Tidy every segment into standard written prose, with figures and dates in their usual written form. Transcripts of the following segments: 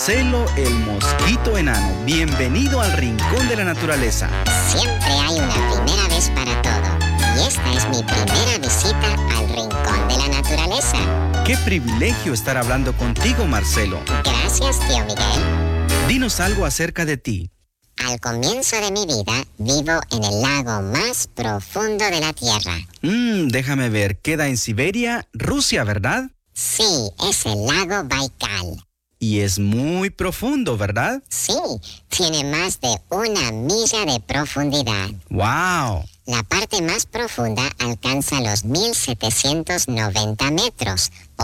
Marcelo el mosquito enano, bienvenido al rincón de la naturaleza. Siempre hay una primera vez para todo, y esta es mi primera visita al rincón de la naturaleza. Qué privilegio estar hablando contigo, Marcelo. Gracias, tío Miguel. Dinos algo acerca de ti. Al comienzo de mi vida, vivo en el lago más profundo de la Tierra. Déjame ver, queda en Siberia, Rusia, ¿verdad? Sí, es el lago Baikal. Y es muy profundo, ¿verdad? Sí, tiene más de 1 milla de profundidad. ¡Wow! La parte más profunda alcanza los 1.790 metros o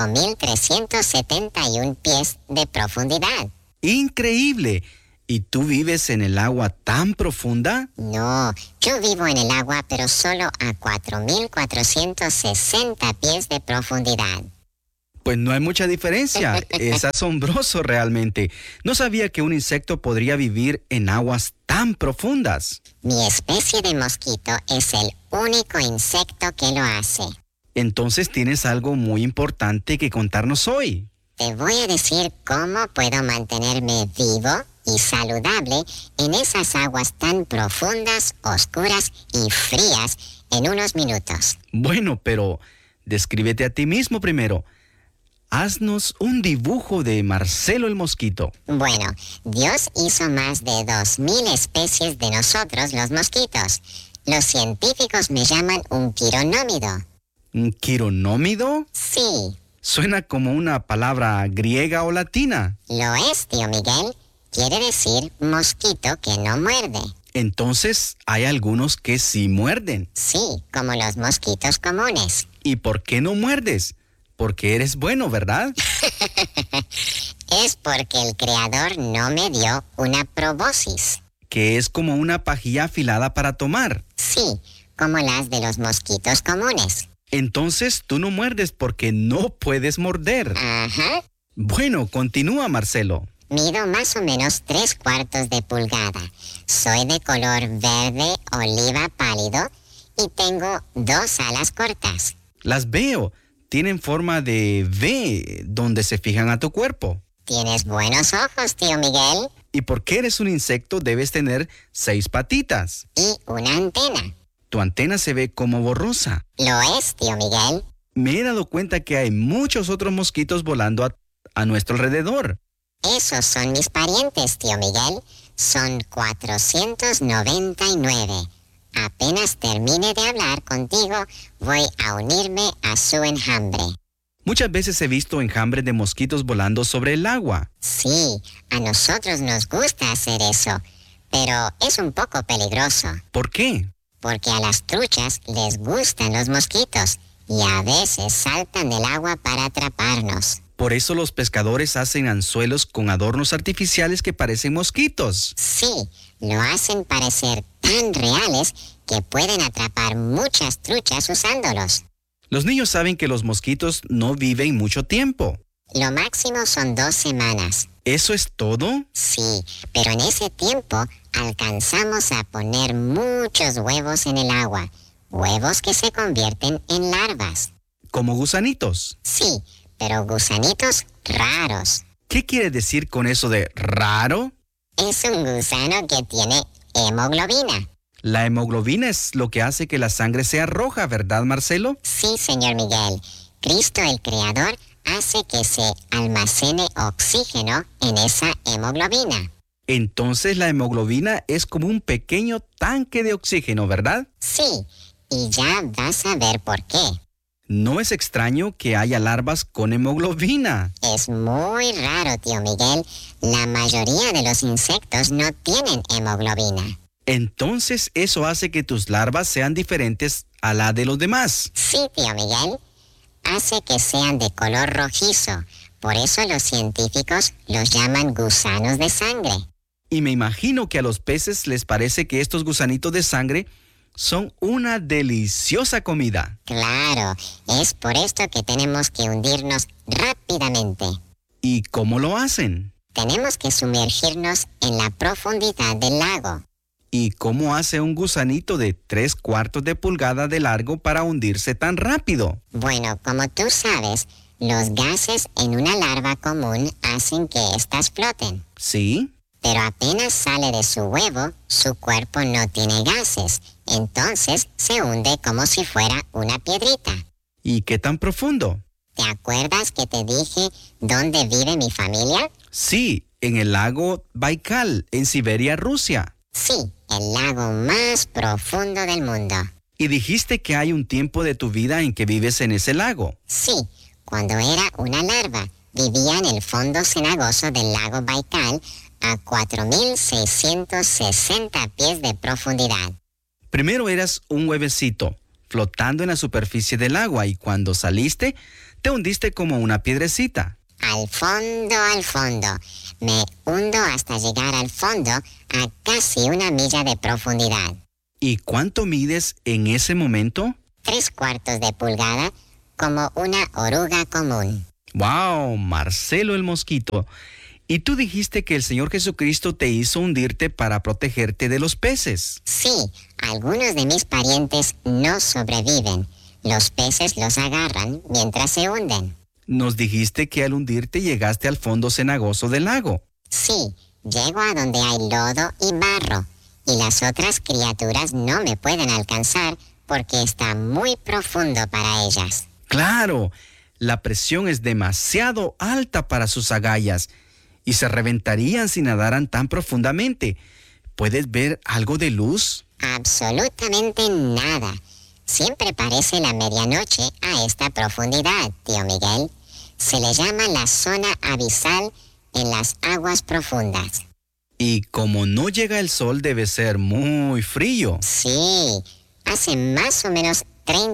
5.371 pies de profundidad. ¡Increíble! ¿Y tú vives en el agua tan profunda? No, yo vivo en el agua, pero solo a 4.460 pies de profundidad. Pues no hay mucha diferencia. Es asombroso realmente. No sabía que un insecto podría vivir en aguas tan profundas. Mi especie de mosquito es el único insecto que lo hace. Entonces tienes algo muy importante que contarnos hoy. Te voy a decir cómo puedo mantenerme vivo y saludable en esas aguas tan profundas, oscuras y frías en unos minutos. Bueno, pero descríbete a ti mismo primero. Haznos un dibujo de Marcelo el mosquito. Bueno, Dios hizo más de 2.000 especies de nosotros, los mosquitos. Los científicos me llaman un quironómido. ¿Un quironómido? Sí. Suena como una palabra griega o latina. Lo es, tío Miguel. Quiere decir mosquito que no muerde. Entonces, hay algunos que sí muerden. Sí, como los mosquitos comunes. ¿Y por qué no muerdes? Porque eres bueno, ¿verdad? Es porque el creador no me dio una proboscis. Que es como una pajilla afilada para tomar. Sí, como las de los mosquitos comunes. Entonces tú no muerdes porque no puedes morder. Ajá. Bueno, continúa, Marcelo. Mido más o menos 3/4 de pulgada. Soy de color verde oliva pálido y tengo 2 alas cortas. Las veo. Tienen forma de V, donde se fijan a tu cuerpo. Tienes buenos ojos, tío Miguel. Y porque eres un insecto, debes tener 6 patitas. Y una antena. Tu antena se ve como borrosa. Lo es, tío Miguel. Me he dado cuenta que hay muchos otros mosquitos volando a nuestro alrededor. Esos son mis parientes, tío Miguel. Son 499. Apenas termine de hablar contigo, voy a unirme a su enjambre. Muchas veces he visto enjambres de mosquitos volando sobre el agua. Sí, a nosotros nos gusta hacer eso, pero es un poco peligroso. ¿Por qué? Porque a las truchas les gustan los mosquitos y a veces saltan del agua para atraparnos. Por eso los pescadores hacen anzuelos con adornos artificiales que parecen mosquitos. Sí, lo hacen parecer tan reales que pueden atrapar muchas truchas usándolos. Los niños saben que los mosquitos no viven mucho tiempo. Lo máximo son 2 semanas. ¿Eso es todo? Sí, pero en ese tiempo alcanzamos a poner muchos huevos en el agua. Huevos que se convierten en larvas. ¿Como gusanitos? Sí, pero gusanitos raros. ¿Qué quiere decir con eso de raro? Es un gusano que tiene hemoglobina. La hemoglobina es lo que hace que la sangre sea roja, ¿verdad, Marcelo? Sí, señor Miguel. Cristo el Creador hace que se almacene oxígeno en esa hemoglobina. Entonces la hemoglobina es como un pequeño tanque de oxígeno, ¿verdad? Sí, y ya vas a ver por qué. No es extraño que haya larvas con hemoglobina. Es muy raro, tío Miguel. La mayoría de los insectos no tienen hemoglobina. Entonces eso hace que tus larvas sean diferentes a la de los demás. Sí, tío Miguel. Hace que sean de color rojizo. Por eso los científicos los llaman gusanos de sangre. Y me imagino que a los peces les parece que estos gusanitos de sangre son una deliciosa comida. Claro, es por esto que tenemos que hundirnos rápidamente. ¿Y cómo lo hacen? Tenemos que sumergirnos en la profundidad del lago. ¿Y cómo hace un gusanito de 3/4 de pulgada de largo para hundirse tan rápido? Bueno, como tú sabes, Los gases en una larva común hacen que éstas floten. ¿Sí? Pero apenas sale de su huevo, su cuerpo no tiene gases. Entonces se hunde como si fuera una piedrita. ¿Y qué tan profundo? ¿Te acuerdas que te dije dónde vive mi familia? Sí, en el lago Baikal, en Siberia, Rusia. Sí, el lago más profundo del mundo. Y dijiste que hay un tiempo de tu vida en que vives en ese lago. Sí, cuando era una larva, vivía en el fondo cenagoso del lago Baikal a 4.660 pies de profundidad. Primero eras un huevecito, flotando en la superficie del agua, y cuando saliste, te hundiste como una piedrecita. Al fondo. Me hundo hasta llegar al fondo a casi 1 milla de profundidad. ¿Y cuánto mides en ese momento? 3/4 de pulgada, como una oruga común. ¡Wow! Marcelo el mosquito. Y tú dijiste que el Señor Jesucristo te hizo hundirte para protegerte de los peces. Sí, algunos de mis parientes no sobreviven. Los peces los agarran mientras se hunden. Nos dijiste que al hundirte llegaste al fondo cenagoso del lago. Sí, llego a donde hay lodo y barro, y las otras criaturas no me pueden alcanzar porque está muy profundo para ellas. ¡Claro! La presión es demasiado alta para sus agallas y se reventarían si nadaran tan profundamente. ¿Puedes ver algo de luz? Absolutamente nada. Siempre parece la medianoche a esta profundidad, tío Miguel. Se le llama la zona abisal en las aguas profundas. Y como no llega el sol, debe ser muy frío. Sí, hace más o menos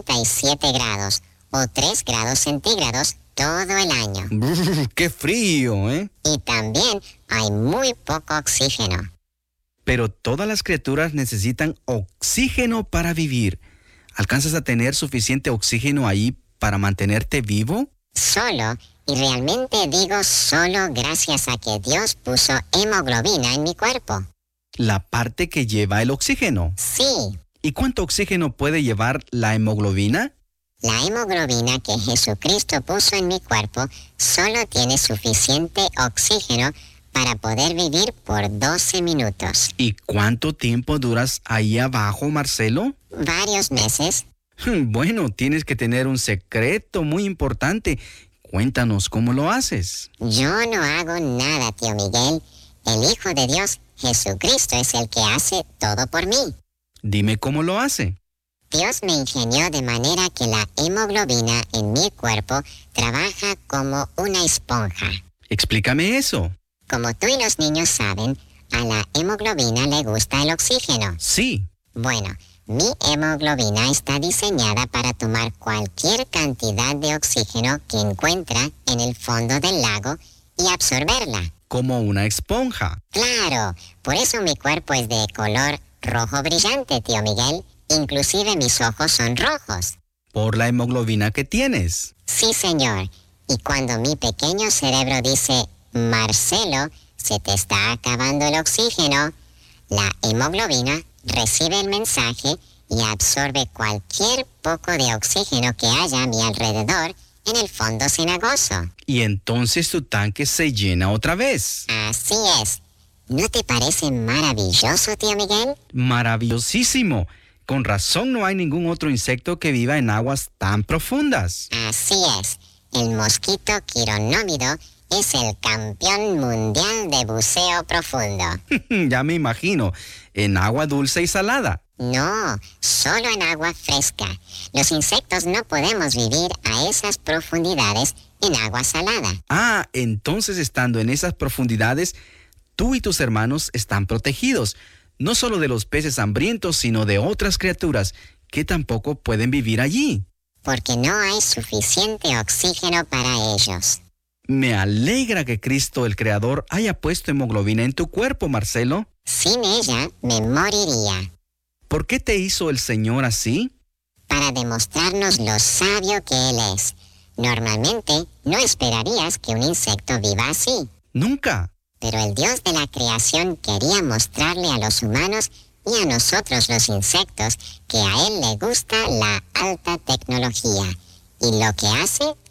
37 grados o 3 grados centígrados todo el año. ¡Qué frío, eh! Y también hay muy poco oxígeno. Pero todas las criaturas necesitan oxígeno para vivir. ¿Alcanzas a tener suficiente oxígeno ahí para mantenerte vivo? Solo, y realmente digo solo gracias a que Dios puso hemoglobina en mi cuerpo. La parte que lleva el oxígeno. Sí, ¿Y cuánto oxígeno puede llevar la hemoglobina? la hemoglobina que Jesucristo puso en mi cuerpo solo tiene suficiente oxígeno para poder vivir por 12 minutos. ¿Y cuánto tiempo duras ahí abajo, Marcelo? Varios meses. Bueno, tienes que tener un secreto muy importante. Cuéntanos cómo lo haces. Yo no hago nada, tío Miguel. El Hijo de Dios, Jesucristo, es el que hace todo por mí. Dime cómo lo hace. Dios me ingenió de manera que la hemoglobina en mi cuerpo trabaja como una esponja. Explícame eso. Como tú y los niños saben, a la hemoglobina le gusta el oxígeno. Sí. Bueno, mi hemoglobina está diseñada para tomar cualquier cantidad de oxígeno que encuentra en el fondo del lago y absorberla. Como una esponja. Claro, por eso mi cuerpo es de color rojo brillante, tío Miguel. Inclusive mis ojos son rojos. Por la hemoglobina que tienes. Sí, señor. Y cuando mi pequeño cerebro dice, Marcelo, se te está acabando el oxígeno, la hemoglobina recibe el mensaje y absorbe cualquier poco de oxígeno que haya a mi alrededor en el fondo cenagoso. Y entonces tu tanque se llena otra vez. Así es. ¿No te parece maravilloso, tío Miguel? Maravillosísimo. Con razón no hay ningún otro insecto que viva en aguas tan profundas. Así es. El mosquito quironómido es el campeón mundial de buceo profundo. Ya me imagino. En agua dulce y salada. No, solo en agua fresca. Los insectos no podemos vivir a esas profundidades en agua salada. Ah, entonces estando en esas profundidades, tú y tus hermanos están protegidos. No solo de los peces hambrientos, sino de otras criaturas que tampoco pueden vivir allí. Porque no hay suficiente oxígeno para ellos. Me alegra que Cristo, el Creador, haya puesto hemoglobina en tu cuerpo, Marcelo. Sin ella, me moriría. ¿Por qué te hizo el Señor así? Para demostrarnos lo sabio que Él es. Normalmente, no esperarías que un insecto viva así. Nunca. Pero el Dios de la creación quería mostrarle a los humanos y a nosotros los insectos que a Él le gusta la alta tecnología. Y lo que hace,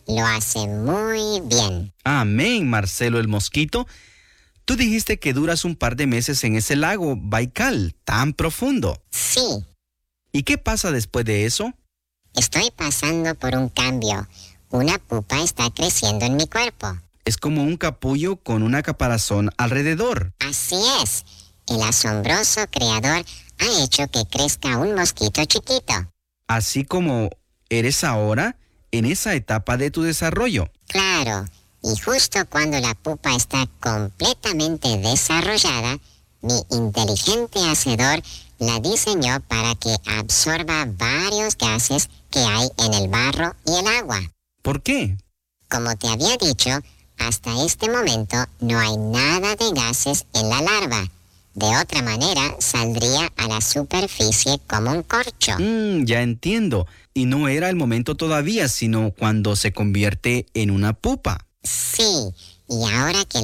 lo hace muy bien. Amén, Marcelo el mosquito. Tú dijiste que duras un par de meses en ese lago Baikal, tan profundo. Sí, ¿Y qué pasa después de eso? estoy pasando por un cambio. Una pupa está creciendo en mi cuerpo. Es como un capullo con una caparazón alrededor. Así es. El asombroso creador ha hecho que crezca un mosquito chiquito. Así como eres ahora en esa etapa de tu desarrollo. Claro, y justo cuando la pupa está completamente desarrollada, mi inteligente hacedor la diseñó para que absorba varios gases que hay en el barro y el agua. ¿Por qué? Como te había dicho, hasta este momento no hay nada de gases en la larva. De otra manera, saldría a la superficie como un corcho. Ya entiendo. Y no era el momento todavía, sino cuando se convierte en una pupa. Sí, y ahora que